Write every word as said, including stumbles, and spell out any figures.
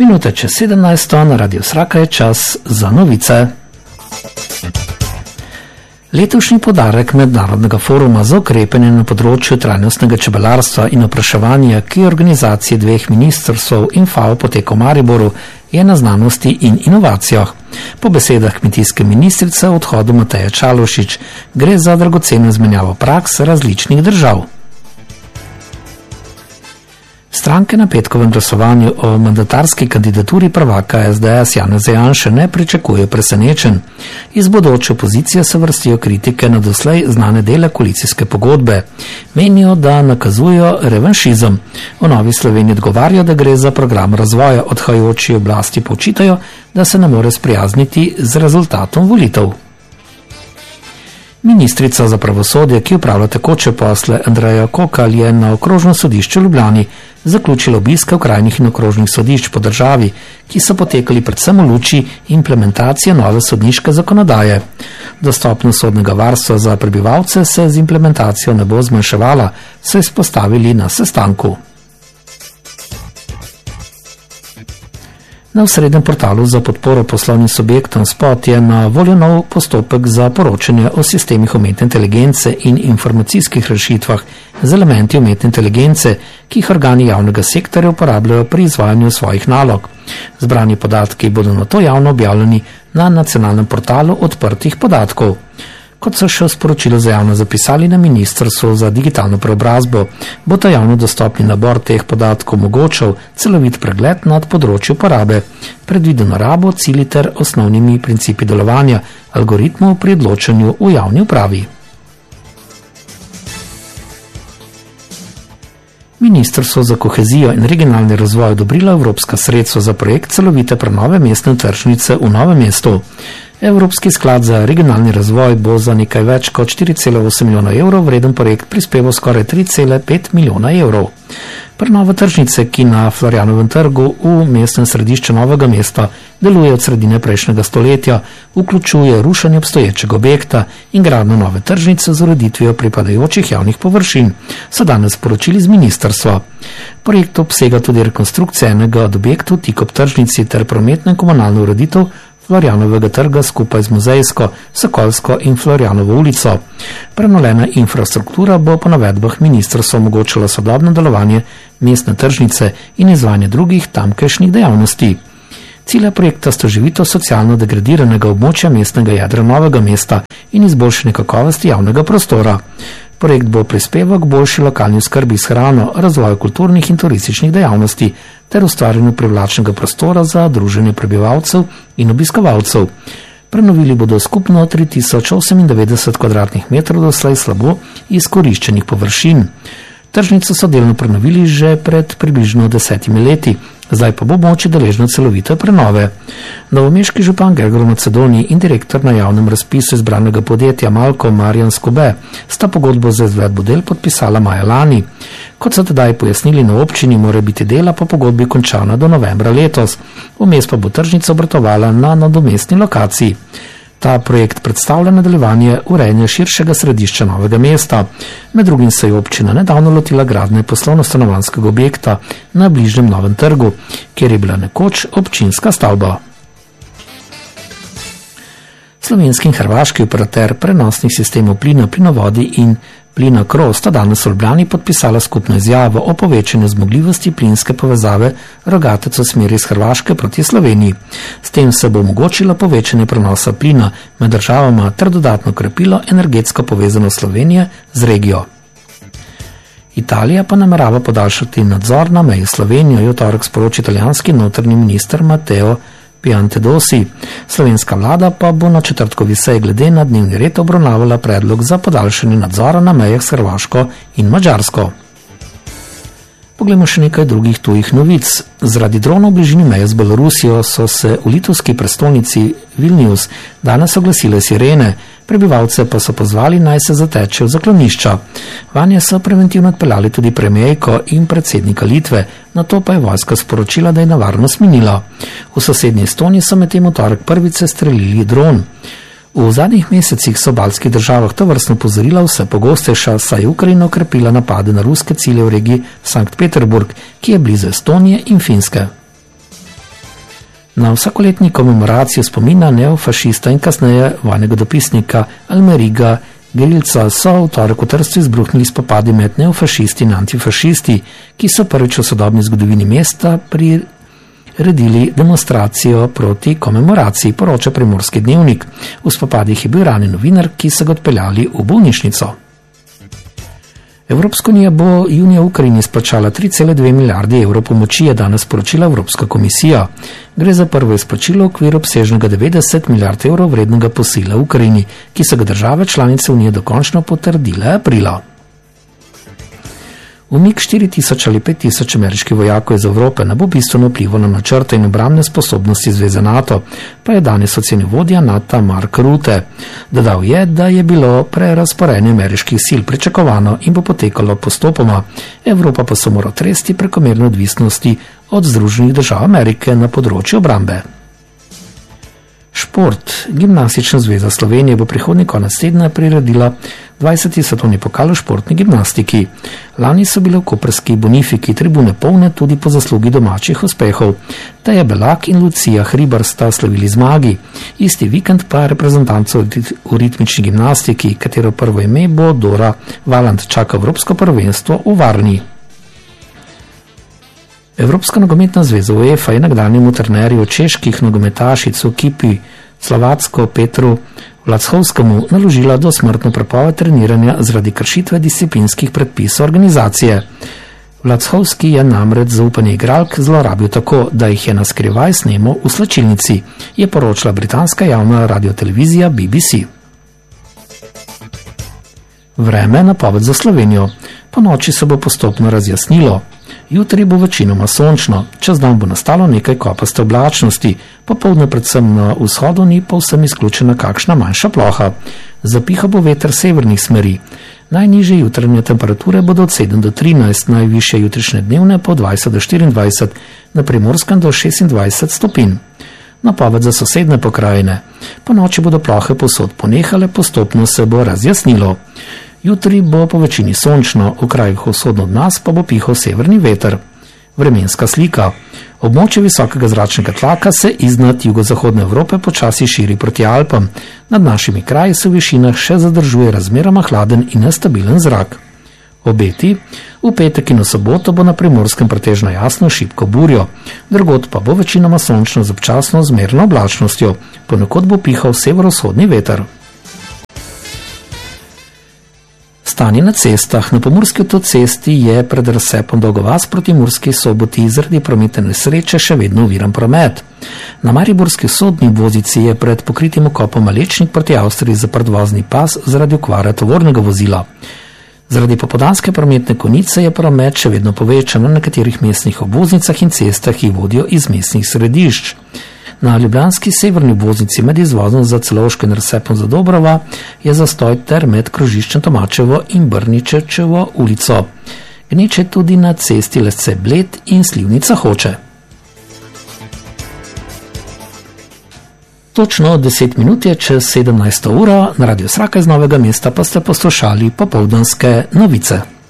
Minute čez sedemnajsto na Radio Sraka je čas za novice. Letošnji podarek Mednarodnega foruma za ukrepanje na področju trajnostnega čebelarstva in opraševanja, ki je organizacije dveh ministrstv in FAO potekal v Mariboru, je na znanosti in inovacijah. Po besedah kmetijske ministrice o odhodu Mateje Čalušić gre za dragoceno izmenjavo praks različnih držav. Stranke na petkovem glasovanju o mandatarski kandidaturi prvaka es de es Janeza Janše ne pričakujejo presenečen. Iz bodoče opozicije se vrstijo kritike na doslej znane dele koalicijske pogodbe. Menijo, da nakazujejo revanšizem. V Novi Sloveniji odgovarjajo, da gre za program razvoja, odhajajoči oblasti pa očitajo, da se ne more sprijazniti z rezultatom volitev. Ministrica za pravosodje, ki upravlja tekoče posle, Andreja Kokalj, je na okrožnem sodišču v Ljubljani zaključila obiske okrajnih in okrožnih sodišč po državi, ki so potekali predvsem v luči implementacije nove sodniške zakonodaje. Dostopnost sodnega varstva za prebivalce se z implementacijo ne bo zmanjševala, so izpostavili na sestanku. Na osrednjem portalu za podporo poslovnim subjektom Spot je na voljo nov postopek za poročanje o sistemih umetne inteligence in informacijskih rešitvah z elementi umetne inteligence, ki jih organi javnega sektorja uporabljajo pri izvajanju svojih nalog. Zbrani podatki bodo nato javno objavljeni na nacionalnem portalu odprtih podatkov. Kot so še v sporočilu za javno zapisali na Ministrstvu za digitalno preobrazbo, bo ta javno dostopni nabor teh podatkov omogočal celovit pregled nad področju uporabe, predvideno rabo, cilji ter osnovnimi principi delovanja algoritmov pri odločanju v javni upravi. Ministrstvo za kohezijo in regionalni razvoj odobrilo evropska sredstva za projekt celovite prenove mestne tržnice v Novem mestu. Evropski sklad za regionalni razvoj bo za nekaj več kot štiri cele osem milijona evrov vreden projekt prispeval skoraj tri cele pet milijona evrov. Prenova tržnice, ki na Florjanovem trgu v mestnem središču Novega mesta deluje od sredine prejšnjega stoletja, vključuje rušenje obstoječega objekta in gradnjo nove tržnice z ureditvijo pripadajočih javnih površin, so danes sporočili z ministrstva. Projekt obsega tudi rekonstrukcijo enega od objektov tik ob tržnici ter prometno in komunalno ureditev Florjanovega trga skupaj z muzejsko, Sokolsko in Florjanovo ulico. Prenovljena infrastruktura bo po navedbah ministrstva omogočila sodobno delovanje mestne tržnice in izvajanje drugih tamkajšnjih dejavnosti. Cilja projekta sta oživitev socialno degradiranega območja mestnega jedra Novega mesta in izboljšanje kakovosti javnega prostora. Projekt bo prispeval k boljši lokalni oskrbi s hrano, razvoju kulturnih in turističnih dejavnosti ter ustvarjanju privlačnega prostora za druženje prebivalcev in obiskovalcev. Prenovili bodo skupno tri tisoč osemindevetdeset kvadratnih metrov doslej slabo izkoriščenih površin. Tržnico so delno prenovili že pred približno desetimi leti, zdaj pa bo moč deležno celovite prenove. Novomeški župan Grgor Macedonij in direktor na javnem razpisu izbranega podjetja Malko Marjan Skobe sta pogodbo za izvedbo del podpisala maja lani. Kot so tedaj pojasnili na občini, mora biti dela po pogodbi končana do novembra letos, vmes pa bo tržnica obratovala na nadomestni lokaciji. Ta projekt predstavlja nadaljevanje urejanja širšega središča Novega mesta. Med drugim se je občina nedavno lotila gradnje poslovno-stanovanjskega objekta na bližnjem Novem trgu, kjer je bila nekoč občinska stavba. Slovenski in hrvaški operater prenosnih sistemov plina, plinovodi in plina Kro sta danes v Ljubljani podpisala skupno izjavo o povečanju zmogljivosti plinske povezave Rogatec v smeri iz Hrvaške proti Sloveniji. S tem se bo omogočilo povečanje prenosa plina med državama ter dodatno krepilo energetsko povezanost Slovenije z regijo. Italija pa namerava podaljšati nadzor na meji Slovenijo, je v torek sporočil italijanski notranji minister Matteo Piantedosi. Slovenska vlada pa bo na četrtkovi seji glede na dnevni red obravnavala predlog za podaljšanje nadzora na mejah s Hrvaško in Madžarsko. Poglejmo še nekaj drugih tujih novic. Zaradi dronov v bližini meje z Belorusijo so se v litovski prestolnici Vilnius danes oglasile sirene, prebivalce pa so pozvali naj se zatečejo v zaklonišča. Vanje so preventivno odpeljali tudi premijejko in predsednika Litve, nato pa je vojska sporočila, da je nevarnost minila. V sosednji Estoniji so medtem v torek prvič sestrelili dron. V zadnjih mesecih so v baltskih državah tovrstno opozorila vse pogostejša, saj je Ukrajina okrepila napade na ruske cilje v regiji Sankt Peterburg, ki je blizu Estonije in Finske. Na vsakoletni komemoraciji spomina neofašista in kasneje vojnega dopisnika Almeriga Grilca so v torek v Trstu izbruhnili spopadi med neofašisti in antifašisti, ki so prvič v sodobni zgodovini mesta priredili demonstracijo proti komemoraciji, poroča Primorski dnevnik. V spopadih je bil ranjen novinar, ki so ga odpeljali v bolnišnico. Evropska unija bo junija Ukrajini izplačala tri cele dve milijarde evrov pomoči, je danes sporočila Evropska komisija. Gre za prvo izplačilo v okviru obsežnega devetdeset milijard evrov vrednega posila Ukrajini, ki so ga države članice unije dokončno potrdile aprila. Umik štiri tisoč ali pet tisoč ameriških vojakov iz Evrope ne bo bistveno vplival na načrte in obrambne sposobnosti zveze NATO, pa je danes ocenil vodja NATO Mark Rutte. Dodal je, da je bilo prerazporejanje ameriških sil pričakovano in bo potekalo postopoma. Evropa pa se mora tresti prekomerne odvisnosti od Združenih držav Amerike na področju obrambe. Šport. Gimnastična zveza Slovenije bo prihodnji konec tedna priredila dvajseti svetovni pokal v športni gimnastiki. Lani so bile v koprski Bonifiki tribune polne tudi po zaslugi domačih uspehov. Teja Belak in Lucija Hribar sta slavili zmagi. Isti vikend pa reprezentanco v ritmični gimnastiki, katero prvo ime bo Dora Valant, čaka evropsko prvenstvo v Varni. Evropska nogometna zveza UEFA je nekdanjemu trenerju čeških nogometašic v ekipi Slovacko Petru Vlachovskemu naložila dosmrtno prepoved treniranja zaradi kršitve disciplinskih predpisov organizacije. Vlachovski je namreč zaupanje igralk zlorabil tako, da jih je na skrivaj snemal v slačilnici, je poročala britanska javna radiotelevizija B B C. Vreme napoved za Slovenijo. Po noči se bo postopno razjasnilo. Jutri bo večinoma sončno, čez dan bo nastalo nekaj kopaste oblačnosti, popoldne predvsem na vzhodu ni povsem izključena kakšna manjša ploha. Zapiha bo veter severnih smeri. Najnižje jutranje temperature bodo od sedem do trinajst, najvišje jutrišnje dnevne po dvajset do štiriindvajset, na Primorskem do šestindvajset stopinj. Napoved za sosedne pokrajine. Po noči bodo plohe povsod ponehale, postopno se bo razjasnilo. Jutri bo po večini sončno, v krajih vzhodno od nas pa bo pihal severni veter. Vremenska slika. Območje visokega zračnega tlaka se iznad jugozahodne Evrope počasi širi proti Alpam. Nad našimi kraji se v višinah še zadržuje razmeroma hladen in nestabilen zrak. Obeti. V petek in v soboto bo na Primorskem pretežno jasno šibko burjo. Drugod pa bo večinoma sončno z občasno zmerno oblačnostjo. Ponekod bo pihal severovzhodni veter. Stanje na cestah. Na pomurski avtocesti je pred razcepom Dolgovaz proti Murski Soboti zaradi prometne nesreče še vedno oviran promet. Na mariborski sodni obvoznici je pred pokritim okopom Malečnik proti Avstriji zaprt vozni pas zaradi okvare tovornega vozila. Zaradi popoldanske prometne konice je promet še vedno povečan na nekaterih mestnih obvoznicah in cestah, ki vodijo iz mestnih središč. Na ljubljanski severni obvoznici med izvozom za Celovško in razcepom za Dobrova je zastoj ter med krožiščem Tomačevo in Brničečevo ulico. Gneče tudi na cesti Lesce Bled in Slivnica Hoče. Točno deset minut je čez sedemnajsto uro, na Radio Sraka iz Novega mesta pa ste poslušali popoldanske novice.